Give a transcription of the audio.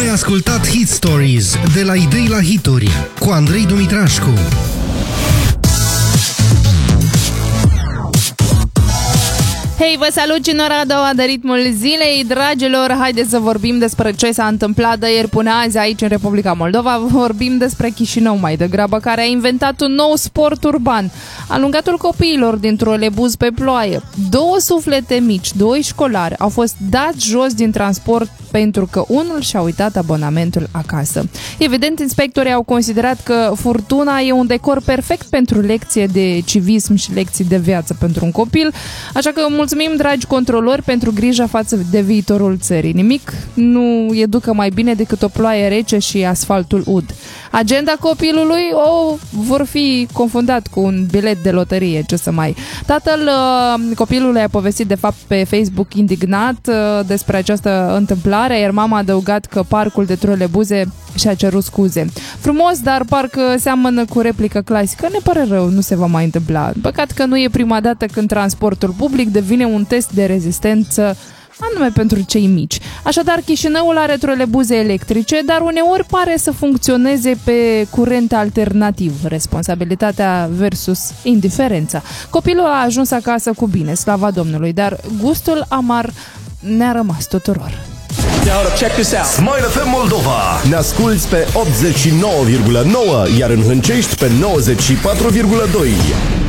Ai ascultat Hit Stories de la Idei la Hituri cu Andrei Dumitrașcu. Hei, vă salut în ora a doua de ritmul zilei, dragilor. Haideți să vorbim despre ce s-a întâmplat de ieri până azi aici în Republica Moldova. Vorbim despre Chișinău mai degrabă, care a inventat un nou sport urban, alungatul copiilor dintr-un trolebuz pe ploaie. 2 suflete mici, 2 școlari, au fost dați jos din transport pentru că unul și-a uitat abonamentul acasă. Evident, inspectorii au considerat că furtuna e un decor perfect pentru lecție de civism și lecții de viață pentru un copil, așa că mulțumim, dragi controlori, pentru grija față de viitorul țării. Nimic nu educă mai bine decât o ploaie rece și asfaltul ud. Agenda copilului o vor fi confundat cu un bilet de loterie, ce să mai. Tatăl copilului a povestit de fapt pe Facebook indignat despre această întâmplare, iar mama a adăugat că parcul de trolebuze și-a cerut scuze. Frumos, dar parcă seamănă cu replică clasică. Ne pare rău, nu se va mai întâmpla. Păcat că nu e prima dată când transportul public devine un test de rezistență, anume pentru cei mici. Așadar, Chișinăul are trolebuze electrice, dar uneori pare să funcționeze pe curent alternativ. Responsabilitatea versus indiferența. Copilul a ajuns acasă cu bine, slava Domnului, dar gustul amar ne-a rămas tuturor. Check this out. Smile FM Moldova. Ne asculți pe 89,9, iar în Hâncești pe 94,2.